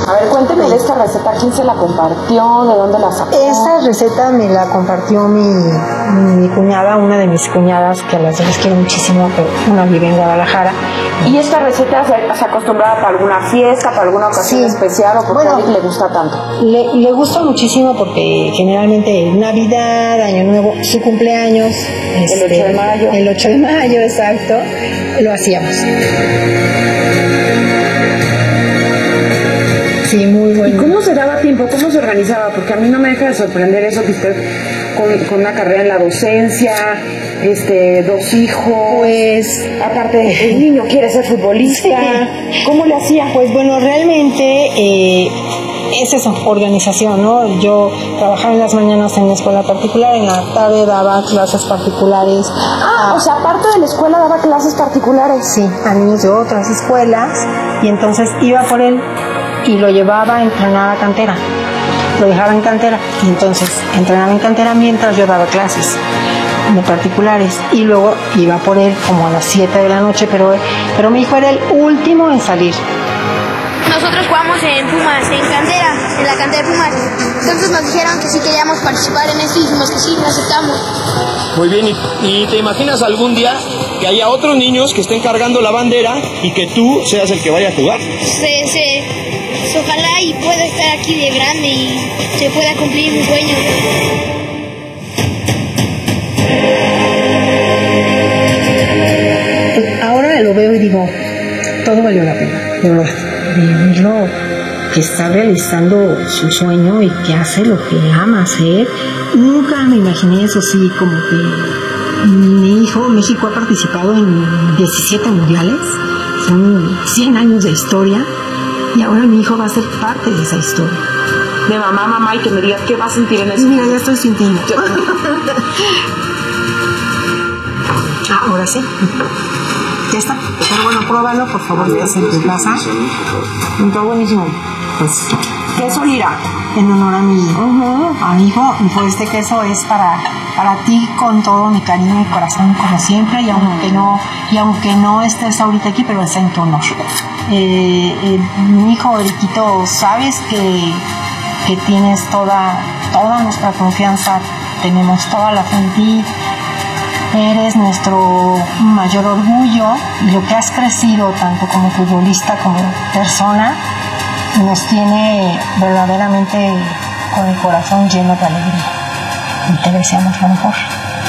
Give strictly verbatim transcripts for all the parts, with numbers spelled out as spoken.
A ver, cuénteme sí. de esta receta, ¿quién se la compartió? ¿De dónde la sacó? Esta receta me la compartió mi, mi cuñada, una de mis cuñadas, que a las dos quiero muchísimo, pero una vive en Guadalajara. ¿Y esta receta se, se acostumbraba para alguna fiesta, para alguna ocasión sí. especial, o por qué bueno, le gusta tanto? Le, le gusta muchísimo porque generalmente Navidad, Año Nuevo, su cumpleaños, el este, ocho de mayo. El ocho de mayo, exacto, lo hacíamos. Sí, muy bueno. ¿Y cómo se daba tiempo? ¿Cómo se organizaba? Porque a mí no me deja de sorprender eso que usted con, con una carrera en la docencia, este, dos hijos, pues aparte el niño quiere ser futbolista. Sí. ¿Cómo le hacía? Pues bueno, realmente eh, es eso, organización, ¿no? Yo trabajaba en las mañanas en la escuela particular, en la tarde daba clases particulares. Ah, a, o sea, aparte de la escuela daba clases particulares. Sí, a niños de otras escuelas, y entonces iba por él y lo llevaba a entrenar a cantera, lo dejaba en cantera, y entonces entrenaba en cantera mientras yo daba clases de particulares, y luego iba por él como a las siete de la noche, pero, pero mi hijo era el último en salir. Nosotros jugamos en Pumas, en cantera, en la cantera de Pumas. Entonces nos dijeron que si queríamos participar en esto y dijimos que sí, lo aceptamos. Muy bien, ¿y, y te imaginas algún día que haya otros niños que estén cargando la bandera y que tú seas el que vaya a jugar? Sí, sí. Ojalá y pueda estar aquí de grande y se pueda cumplir mi sueño. Ahora lo veo y digo, todo valió la pena, de verdad. Verlo que está realizando su sueño y que hace lo que ama hacer. Nunca me imaginé eso, sí, como que mi hijo, México ha participado en diecisiete mundiales, son cien años de historia, y ahora mi hijo va a ser parte de esa historia. De mamá, mamá, y que me digas qué va a sentir en ese Mira, ya estoy sintiendo. Ahora sí. Ya está. Pero bueno, pruébalo, por favor, estás en tu casa. Está buenísimo. Pues, queso Lira, en honor a mi, uh-huh. a mi hijo. Y pues este queso es para, para ti con todo mi cariño y corazón, como siempre. Y aunque no, y aunque no estés ahorita aquí, pero está en tu honor. Eh, eh, mi hijo Eriquito, sabes que, que tienes toda, toda nuestra confianza, tenemos toda la fe en ti. Eres nuestro mayor orgullo, y lo que has crecido tanto como futbolista como persona nos tiene verdaderamente con el corazón lleno de alegría, y te deseamos lo mejor.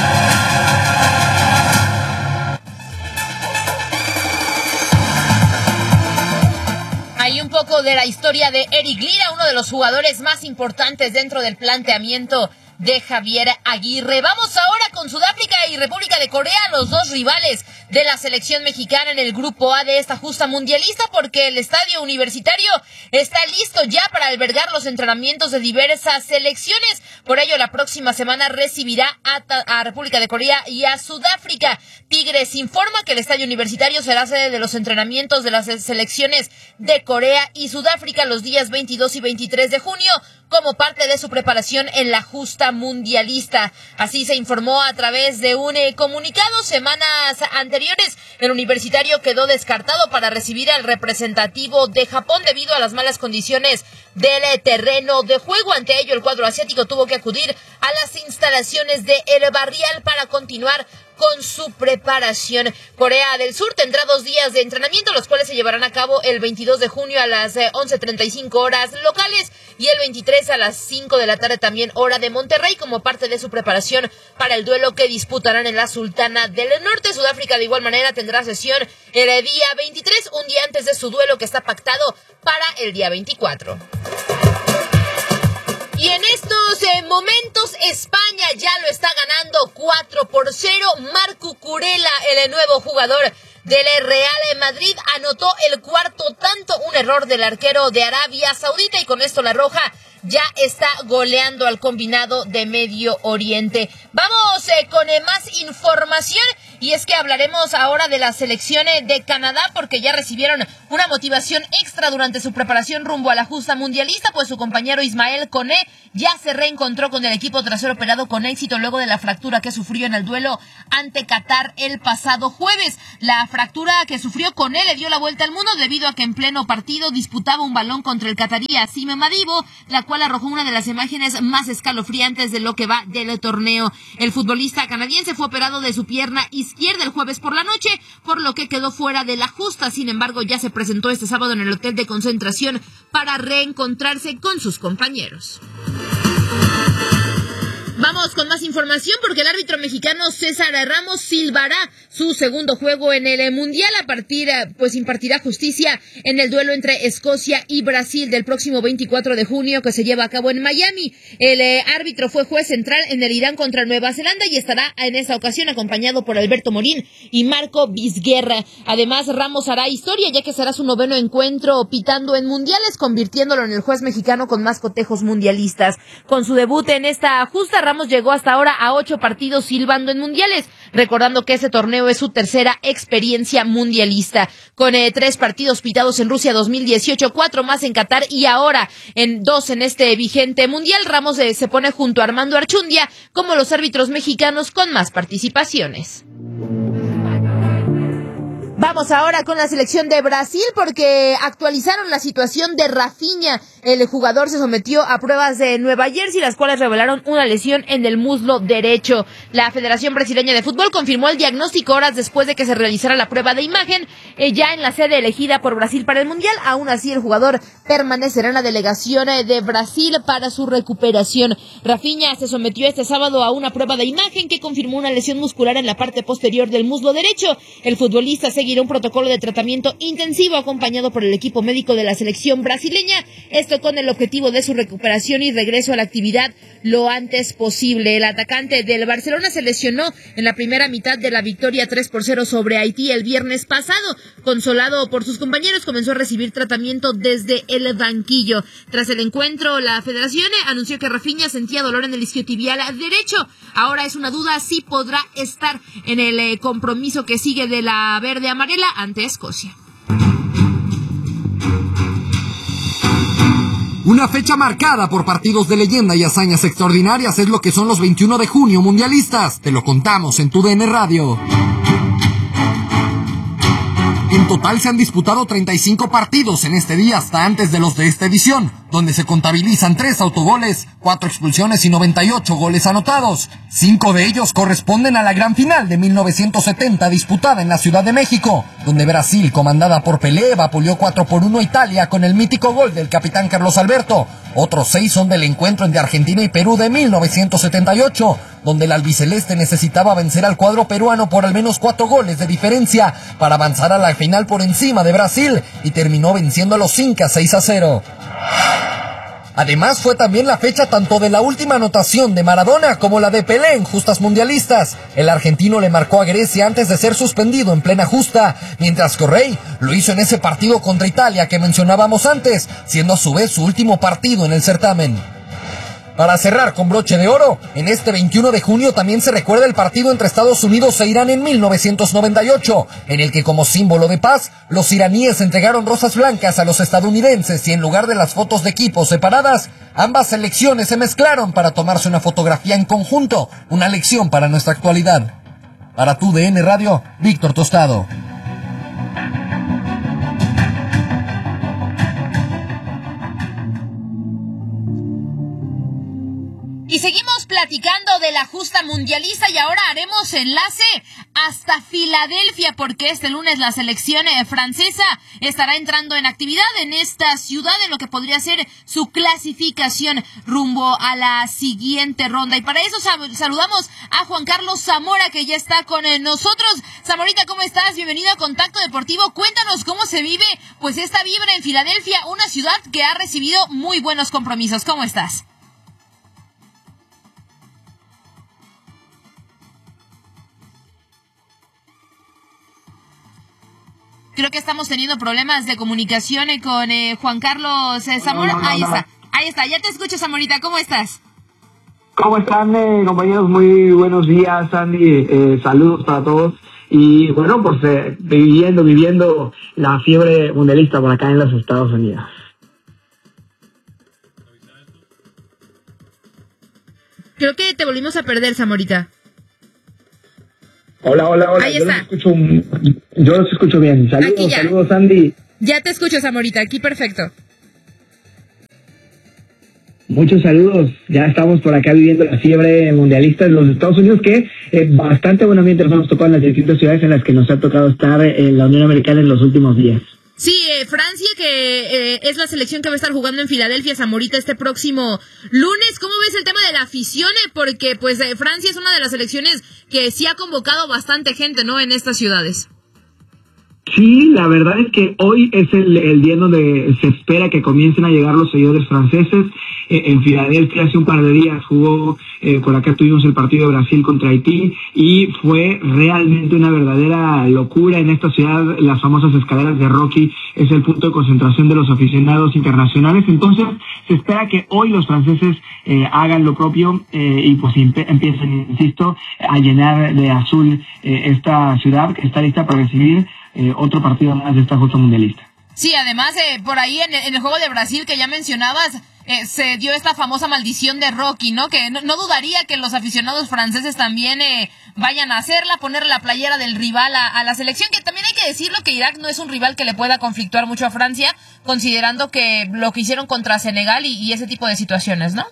Hay un poco de la historia de Eric Lira, uno de los jugadores más importantes dentro del planteamiento de Javier Aguirre. Vamos ahora con Sudáfrica y República de Corea, los dos rivales de la selección mexicana en el grupo A de esta justa mundialista, porque el estadio universitario está listo ya para albergar los entrenamientos de diversas selecciones. Por ello, la próxima semana recibirá a, a República de Corea y a Sudáfrica. Tigres informa que el estadio universitario será sede de los entrenamientos de las selecciones de Corea y Sudáfrica los días veintidós y veintitrés de junio, como parte de su preparación en la justa mundialista. Así se informó a través de un eh, comunicado. Semanas anteriores, el universitario quedó descartado para recibir al representativo de Japón debido a las malas condiciones del eh, terreno de juego. Ante ello, el cuadro asiático tuvo que acudir a las instalaciones de El Barrial para continuar con su preparación. Corea del Sur tendrá dos días de entrenamiento, los cuales se llevarán a cabo el veintidós de junio a las eh, once treinta y cinco horas locales y el veintitrés a las cinco de la tarde también hora de Monterrey, como parte de su preparación para el duelo que disputarán en la Sultana del Norte. Sudáfrica de igual manera tendrá sesión el día veintitrés, un día antes de su duelo que está pactado para el día veinticuatro. Y en estos eh, momentos España ya lo está ganando cuatro por cero. Marco Curella, el nuevo jugador del Real Madrid, anotó el cuarto tanto, un error del arquero de Arabia Saudita, y con esto la Roja ya está goleando al combinado de Medio Oriente. Vamos eh, con eh, más información, y es que hablaremos ahora de la selección de Canadá, porque ya recibieron una motivación extra durante su preparación rumbo a la justa mundialista, pues su compañero Ismael Koné ya se reencontró con el equipo tras ser operado con éxito luego de la fractura que sufrió en el duelo ante Qatar el pasado jueves. La fractura que sufrió Koné le dio la vuelta al mundo debido a que en pleno partido disputaba un balón contra el catarí Assime Madibo, la cual arrojó una de las imágenes más escalofriantes de lo que va del torneo. El futbolista canadiense fue operado de su pierna izquierda el jueves por la noche, por lo que quedó fuera de la justa. Sin embargo, ya se presentó este sábado en el hotel de concentración para reencontrarse con sus compañeros. Vamos con más información porque el árbitro mexicano César Ramos silbará su segundo juego en el Mundial a partir, pues impartirá justicia en el duelo entre Escocia y Brasil del próximo veinticuatro de junio que se lleva a cabo en Miami. El eh, árbitro fue juez central en el Irán contra Nueva Zelanda y estará en esta ocasión acompañado por Alberto Morín y Marco Vizguerra. Además, Ramos hará historia ya que será su noveno encuentro pitando en mundiales, convirtiéndolo en el juez mexicano con más cotejos mundialistas. Con su debut en esta justa, Ramos llegó hasta ahora a ocho partidos silbando en mundiales, recordando que ese torneo es su tercera experiencia mundialista. Con eh, tres partidos pitados en Rusia dos mil dieciocho, cuatro más en Qatar y ahora en dos en este vigente mundial, Ramos eh, se pone junto a Armando Archundia como los árbitros mexicanos con más participaciones. Vamos ahora con la selección de Brasil porque actualizaron la situación de Rafinha. El jugador se sometió a pruebas de Nueva Jersey, las cuales revelaron una lesión en el muslo derecho. La Federación Brasileña de Fútbol confirmó el diagnóstico horas después de que se realizara la prueba de imagen, eh, ya en la sede elegida por Brasil para el Mundial. Aún así, el jugador permanecerá en la delegación de Brasil para su recuperación. Rafinha se sometió este sábado a una prueba de imagen que confirmó una lesión muscular en la parte posterior del muslo derecho. El futbolista se seguirá un protocolo de tratamiento intensivo acompañado por el equipo médico de la selección brasileña, esto con el objetivo de su recuperación y regreso a la actividad lo antes posible. El atacante del Barcelona se lesionó en la primera mitad de la victoria tres por cero sobre Haití el viernes pasado. Consolado por sus compañeros, comenzó a recibir tratamiento desde el banquillo. Tras el encuentro, la federación anunció que Rafinha sentía dolor en el isquiotibial derecho. Ahora es una duda si podrá estar en el eh, compromiso que sigue de la verde amarela ante Escocia. Una fecha marcada por partidos de leyenda y hazañas extraordinarias es lo que son los veintiuno de junio mundialistas. Te lo contamos en tu D N Radio. En total se han disputado treinta y cinco partidos en este día hasta antes de los de esta edición, donde se contabilizan tres autogoles, cuatro expulsiones y noventa y ocho goles anotados. Cinco de ellos corresponden a la gran final de mil novecientos setenta disputada en la Ciudad de México, donde Brasil, comandada por Pelé, vapuleó cuatro por uno a Italia con el mítico gol del capitán Carlos Alberto. Otros seis son del encuentro entre Argentina y Perú de mil novecientos setenta y ocho, donde el albiceleste necesitaba vencer al cuadro peruano por al menos cuatro goles de diferencia para avanzar a la final por encima de Brasil y terminó venciendo a los incas seis a cero. Además, fue también la fecha tanto de la última anotación de Maradona como la de Pelé en justas mundialistas. El argentino le marcó a Grecia antes de ser suspendido en plena justa, mientras que Rey lo hizo en ese partido contra Italia que mencionábamos antes, siendo a su vez su último partido en el certamen. Para cerrar con broche de oro, en este veintiuno de junio también se recuerda el partido entre Estados Unidos e Irán en mil novecientos noventa y ocho, en el que como símbolo de paz, los iraníes entregaron rosas blancas a los estadounidenses y en lugar de las fotos de equipos separadas, ambas selecciones se mezclaron para tomarse una fotografía en conjunto, una lección para nuestra actualidad. Para tu D N Radio, Víctor Tostado. Y seguimos platicando de la justa mundialista y ahora haremos enlace hasta Filadelfia porque este lunes la selección francesa estará entrando en actividad en esta ciudad en lo que podría ser su clasificación rumbo a la siguiente ronda. Y para eso sal- saludamos a Juan Carlos Zamora que ya está con nosotros. Zamorita, ¿cómo estás? Bienvenido a Contacto Deportivo. Cuéntanos cómo se vive pues esta vibra en Filadelfia, una ciudad que ha recibido muy buenos compromisos. ¿Cómo estás? Creo que estamos teniendo problemas de comunicación eh, con eh, Juan Carlos eh, Zamora. No, no, no, ahí no, está, no. ahí está. Ya te escucho, Zamorita. ¿Cómo estás? ¿Cómo están, eh, compañeros? Muy buenos días, Andy. Eh, saludos para todos. Y bueno, pues eh, viviendo, viviendo la fiebre mundialista por acá en los Estados Unidos. Creo que te volvimos a perder, Zamorita. Hola, hola, hola. Ahí yo está. Los escucho, yo los escucho bien. Saludos, saludos, Andy. Ya te escucho, Zamorita. Aquí perfecto. Muchos saludos, ya estamos por acá viviendo la fiebre mundialista en los Estados Unidos, que eh, bastante buen ambiente nos hemos tocado en las distintas ciudades en las que nos ha tocado estar en la Unión Americana en los últimos días. Sí, eh, Francia, que eh, es la selección que va a estar jugando en Filadelfia, Zamorita, este próximo lunes. ¿Cómo ves el tema de la afición? Eh? Porque pues eh, Francia es una de las selecciones que sí ha convocado bastante gente, ¿no?, en estas ciudades. Sí, la verdad es que hoy es el, el día donde se espera que comiencen a llegar los seguidores franceses. Eh, en Filadelfia hace un par de días jugó, eh, por acá tuvimos el partido de Brasil contra Haití y fue realmente una verdadera locura en esta ciudad. Las famosas escaleras de Rocky es el punto de concentración de los aficionados internacionales. Entonces se espera que hoy los franceses eh, hagan lo propio eh, y pues empiecen, insisto, a llenar de azul eh, esta ciudad que está lista para recibir Eh, otro partido más de esta justa mundialista. Sí, además, eh, por ahí en, en el juego de Brasil que ya mencionabas, eh, se dio esta famosa maldición de Rocky, ¿no? Que no, no dudaría que los aficionados franceses también eh, vayan a hacerla, poner la playera del rival a, a la selección, que también hay que decirlo que Irak no es un rival que le pueda conflictuar mucho a Francia, considerando que lo que hicieron contra Senegal y, y ese tipo de situaciones, ¿no?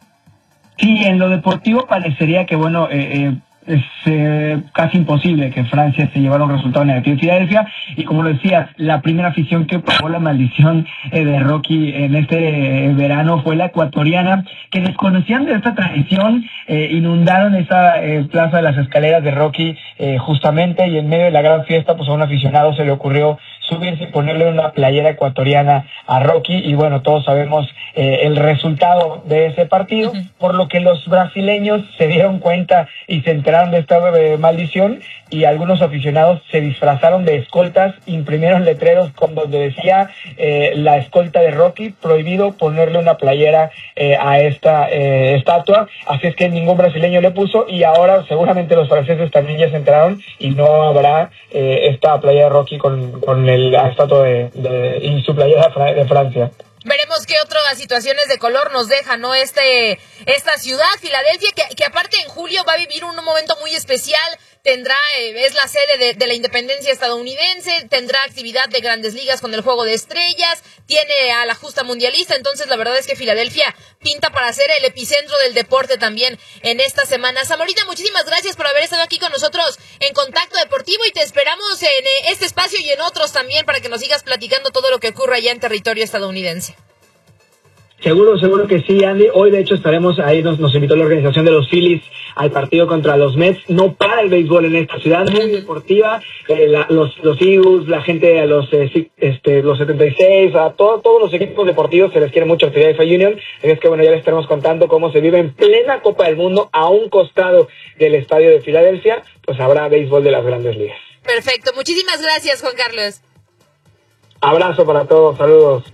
Sí, en lo deportivo parecería que, bueno, eh, eh, es eh, casi imposible que Francia se llevara un resultado negativo en Filadelfia, y como lo decías, la primera afición que pagó la maldición eh, de Rocky en este eh, verano fue la ecuatoriana, que desconocían de esta tradición, eh, inundaron esa eh, plaza de las escaleras de Rocky eh, justamente, y en medio de la gran fiesta pues a un aficionado se le ocurrió subirse y ponerle una playera ecuatoriana a Rocky, y bueno, todos sabemos eh, el resultado de ese partido, uh-huh. por lo que los brasileños se dieron cuenta y se enteraron de esta eh, maldición, y algunos aficionados se disfrazaron de escoltas, imprimieron letreros con donde decía eh, la escolta de Rocky, prohibido ponerle una playera eh, a esta eh, estatua, así es que ningún brasileño le puso, y ahora seguramente los franceses también ya se enteraron y no habrá eh, esta playera de Rocky con, con el, la estatua de, de, y su playera de Francia. Veremos qué otras situaciones de color nos deja, ¿no? Este, esta ciudad, Filadelfia, que, que aparte en julio va a vivir un momento muy especial. Tendrá, eh, es la sede de, de la independencia estadounidense, tendrá actividad de Grandes Ligas con el Juego de Estrellas, tiene a la justa mundialista, entonces la verdad es que Filadelfia pinta para ser el epicentro del deporte también en esta semana. Zamorita, muchísimas gracias por haber estado aquí con nosotros en Contacto Deportivo, y te esperamos en eh, este espacio y en otros también para que nos sigas platicando todo lo que ocurre allá en territorio estadounidense. Seguro, seguro que sí, Andy. Hoy, de hecho, estaremos ahí, nos, nos invitó la organización de los Phillies al partido contra los Mets. No para el béisbol en esta ciudad, muy deportiva. Eh, la, los, los Eagles, la gente de los, eh, este, los setenta y seis, a todo, todos los equipos deportivos se les quiere mucho a Philadelphia Union. Es que, bueno, ya les estaremos contando cómo se vive en plena Copa del Mundo a un costado del estadio de Filadelfia. Pues habrá béisbol de las Grandes Ligas. Perfecto. Muchísimas gracias, Juan Carlos. Abrazo para todos. Saludos.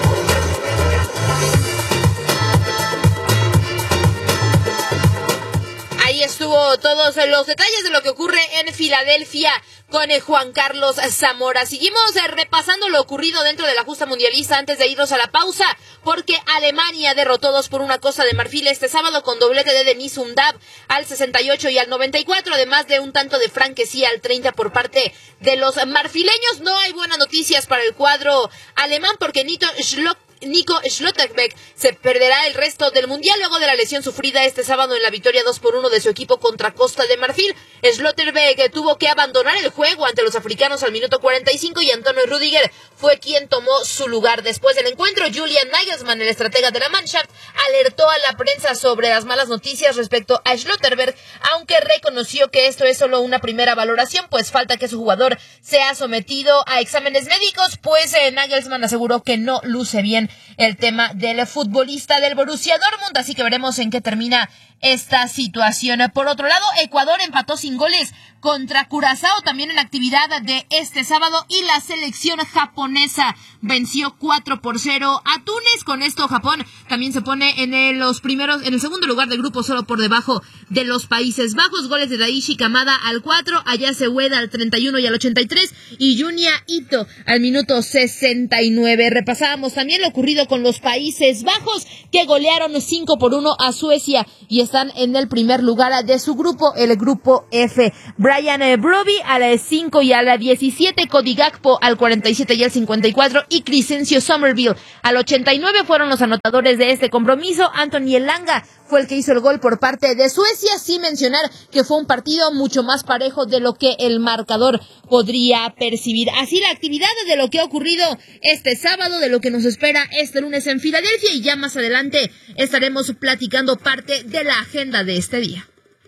Estuvo todos los detalles de lo que ocurre en Filadelfia con eh, Juan Carlos Zamora. Seguimos eh, repasando lo ocurrido dentro de la justa mundialista antes de irnos a la pausa, porque Alemania derrotó dos por una Costa de Marfil este sábado con doblete de Denis Undav al sesenta y ocho y al noventa y cuatro, además de un tanto de Frank Kessie al treinta por parte de los marfileños. No hay buenas noticias para el cuadro alemán, porque Nico Schlock Nico Schlotterbeck se perderá el resto del mundial luego de la lesión sufrida este sábado en la victoria dos por uno de su equipo contra Costa de Marfil. Schlotterbeck tuvo que abandonar el juego ante los africanos al minuto cuarenta y cinco, y Antonio Rüdiger fue quien tomó su lugar. Después del encuentro, Julian Nagelsmann, el estratega de la Mannschaft, alertó a la prensa sobre las malas noticias respecto a Schlotterbeck, aunque reconoció que esto es solo una primera valoración, pues falta que su jugador sea sometido a exámenes médicos, pues eh, Nagelsmann aseguró que no luce bien el tema del futbolista del Borussia Dortmund, así que veremos en qué termina esta situación. Por otro lado, Ecuador empató sin sin goles contra Curazao, también en actividad de este sábado, y la selección japonesa venció cuatro por cero a Túnez. Con esto Japón también se pone en el, los primeros, en el segundo lugar del grupo, solo por debajo de los Países Bajos. Goles de Daichi Kamada al cuatro, Ayase Ueda al treinta y uno y al ochenta y tres, y Junya Ito al minuto sesenta y nueve. Repasábamos también lo ocurrido con los Países Bajos, que golearon cinco por uno a Suecia y están en el primer lugar de su grupo, el grupo F. Brian Broby al cinco y al diecisiete, Cody Gakpo al cuarenta y siete y al cincuenta y cuatro, y Crescencio Somerville al ochenta y nueve fueron los anotadores de este compromiso. Anthony Elanga fue el que hizo el gol por parte de Suecia, sin mencionar que fue un partido mucho más parejo de lo que el marcador podría percibir. Así la actividad de lo que ha ocurrido este sábado, de lo que nos espera este lunes en Filadelfia, y ya más adelante estaremos platicando parte de la agenda de este día.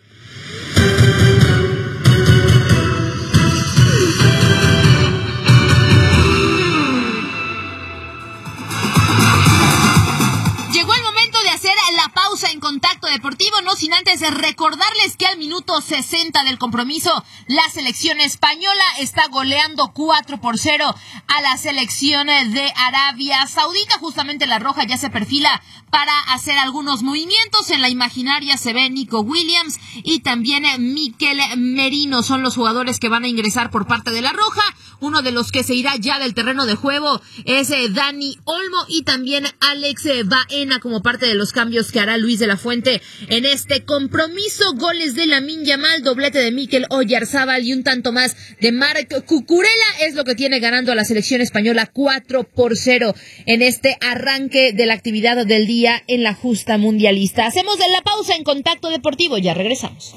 La pausa en Contacto Deportivo, no sin antes recordarles que al minuto sesenta del compromiso la selección española está goleando cuatro por cero a la selección de Arabia Saudita. Justamente la roja ya se perfila para hacer algunos movimientos. En la imaginaria se ve Nico Williams y también Mikel Merino, son los jugadores que van a ingresar por parte de la roja. Uno de los que se irá ya del terreno de juego es Dani Olmo, y también Alex Baena como parte de los cambios que hará Luis de la Fuente en este compromiso. Goles de Lamine Yamal, doblete de Mikel Oyarzábal y un tanto más de Marc Cucurella es lo que tiene ganando a la selección española cuatro por cero en este arranque de la actividad del día en la justa mundialista. Hacemos la pausa en Contacto Deportivo, ya regresamos.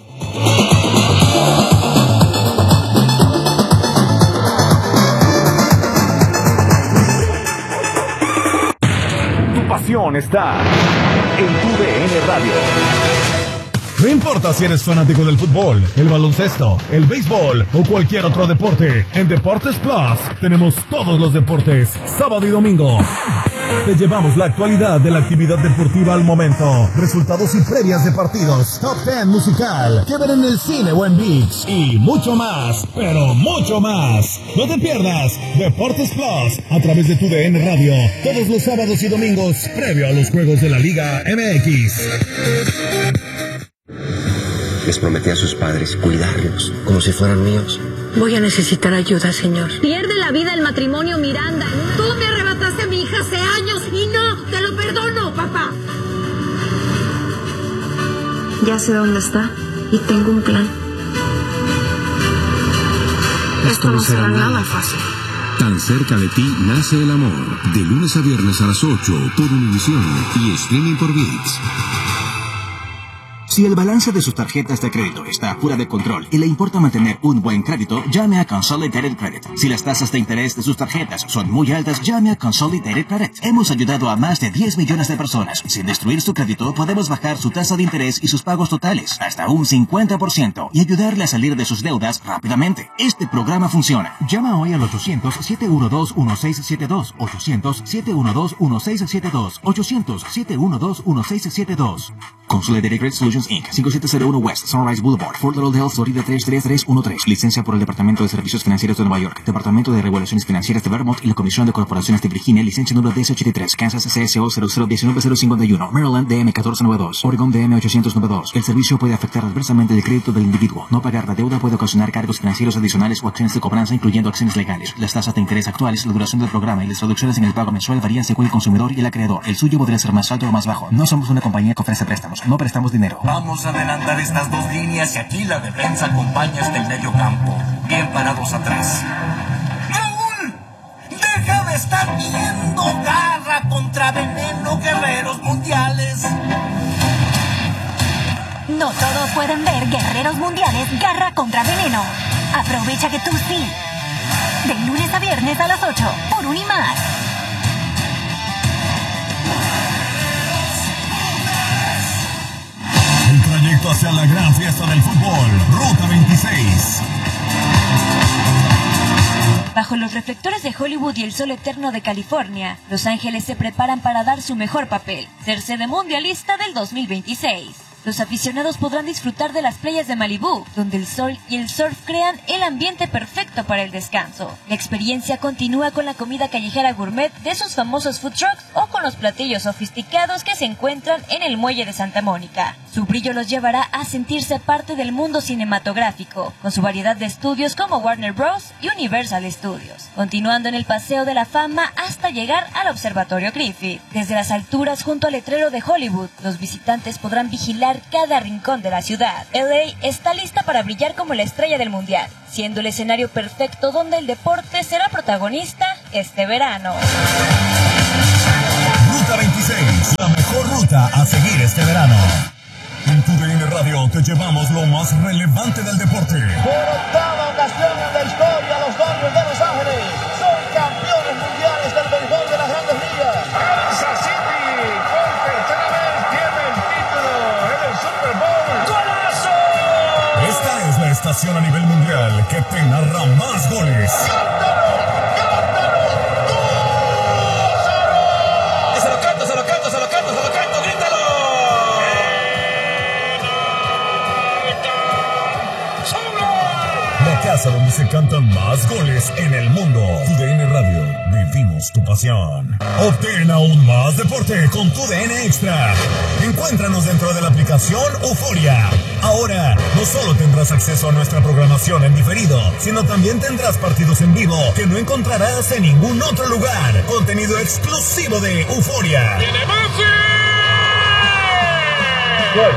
Tu pasión está en tu D N Radio. No importa si eres fanático del fútbol, el baloncesto, el béisbol o cualquier otro deporte, en Deportes Plus tenemos todos los deportes, sábado y domingo. Te llevamos la actualidad de la actividad deportiva al momento, resultados y previas de partidos, top diez musical, que ver en el cine o en Beach, y mucho más, pero mucho más. No te pierdas Deportes Plus a través de tu D N Radio, todos los sábados y domingos, previo a los juegos de la Liga M X. Les prometí a sus padres cuidarlos como si fueran míos. Voy a necesitar ayuda, señor. Pierde la vida el matrimonio Miranda. Tú me arrebataste a mi hija hace años y no te lo perdono, papá. Ya sé dónde está y tengo un plan. Esto, Esto no será nada fácil. Tan cerca de ti nace el amor. De lunes a viernes a las ocho por Univisión y streaming por ViX. Si el balance de sus tarjetas de crédito está fuera de control y le importa mantener un buen crédito, llame a Consolidated Credit. Si las tasas de interés de sus tarjetas son muy altas, llame a Consolidated Credit. Hemos ayudado a más de diez millones de personas. Sin destruir su crédito, podemos bajar su tasa de interés y sus pagos totales hasta un cincuenta por ciento y ayudarle a salir de sus deudas rápidamente. Este programa funciona. Llama hoy al ochocientos, siete uno dos, uno seis siete dos, ochocientos, siete uno dos, uno seis siete dos, ochocientos, siete uno dos, uno seis siete dos. Consolidated Credit Solutions incorporated. cinco siete cero uno West Sunrise Boulevard, Fort Lauderdale, Florida tres tres tres uno tres. Licencia por el Departamento de Servicios Financieros de Nueva York, Departamento de Regulaciones Financieras de Vermont y la Comisión de Corporaciones de Virginia. Licencia número D S ochenta y tres. Kansas C S O cero cero uno nueve cero cinco uno. Maryland D M catorce noventa y dos. Oregon D M ochocientos noventa y dos. El servicio puede afectar adversamente el crédito del individuo. No pagar la deuda puede ocasionar cargos financieros adicionales o acciones de cobranza, incluyendo acciones legales. Las tasas de interés actuales, la duración del programa y las reducciones en el pago mensual varían según el consumidor y el acreedor. El suyo podría ser más alto o más bajo. No somos una compañía que ofrece préstamos. No prestamos dinero. Vamos a adelantar estas dos líneas y aquí la defensa acompaña hasta el medio campo. Bien parados atrás. ¡Raúl! ¡Deja de estar viendo! ¡Garra contra veneno, guerreros mundiales! No todos pueden ver Guerreros Mundiales Garra contra Veneno. Aprovecha que tú sí. De lunes a viernes a las ocho por Unimás. El trayecto hacia la gran fiesta del fútbol, Ruta veintiséis. Bajo los reflectores de Hollywood y el sol eterno de California, Los Ángeles se preparan para dar su mejor papel, ser sede mundialista del dos mil veintiséis. los aficionados podrán disfrutar de las playas de Malibú, donde el sol y el surf crean el ambiente perfecto para el descanso. La experiencia continúa con la comida callejera gourmet de sus famosos food trucks o con los platillos sofisticados que se encuentran en el muelle de Santa Mónica. Su brillo los llevará a sentirse parte del mundo cinematográfico, con su variedad de estudios como Warner Bros. Y Universal Studios, continuando en el Paseo de la Fama hasta llegar al Observatorio Griffith. Desde las alturas junto al letrero de Hollywood, los visitantes podrán vigilar cada rincón de la ciudad. L A está lista para brillar como la estrella del mundial, siendo el escenario perfecto donde el deporte será protagonista este verano. Ruta veintiséis, la mejor ruta a seguir este verano. En tu D N Radio te llevamos lo más relevante del deporte. Por octava ocasión en la historia, los Dodgers de Los Ángeles son campeones mundiales del béisbol de las Grandes Ligas. Kansas City, por tercera vez, tiene el título en el Super Bowl. ¡Golazo! Esta es la estación a nivel mundial que te narra más goles. Se lo canto, se lo canto, se lo canto, se lo canto, grítalo. La casa donde se cantan más goles en el mundo. Tu D N Radio, vivimos tu pasión. Obtén aún más deporte con tu D N Extra. Encuéntranos dentro de la aplicación Euforia. Ahora, no solo tendrás acceso a nuestra programación en diferido, sino también tendrás partidos en vivo que no encontrarás en ningún otro lugar. Contenido exclusivo de Euforia. ¡Tiene Messi! ¡Gol!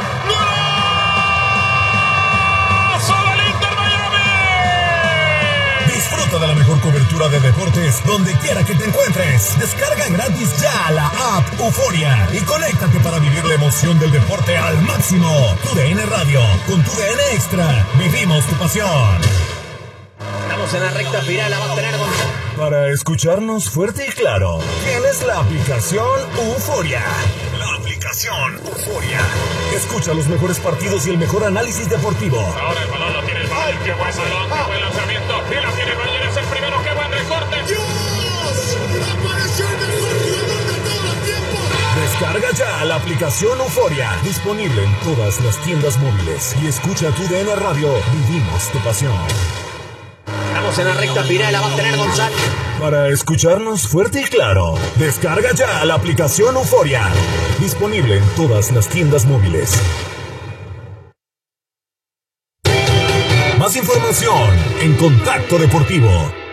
Disfruta de la mejor cobertura de deportes donde quiera que te encuentres. Descarga gratis ya la app Euforia y conéctate para vivir la emoción del deporte al máximo. Tu D N Radio, con tu D N Extra, vivimos tu pasión. Estamos en la recta final, la va a tener con... Para escucharnos fuerte y claro, tienes la aplicación Euforia. La aplicación Euforia. Escucha los mejores partidos y el mejor análisis deportivo. Ahora el balón lo tiene el Valle, qué buen balón, qué buen lanzamiento. Y la tiene Valle, es el primero, qué buen recorte. ¡Dios! ¡Apareció el mejor jugador de todo el tiempo! Descarga ya la aplicación Euforia. Disponible en todas las tiendas móviles. Y escucha tu D N Radio. Vivimos tu pasión. Estamos en la recta final, la va a tener González. Para escucharnos fuerte y claro, descarga ya la aplicación Euforia. Disponible en todas las tiendas móviles. Más información en Contacto Deportivo.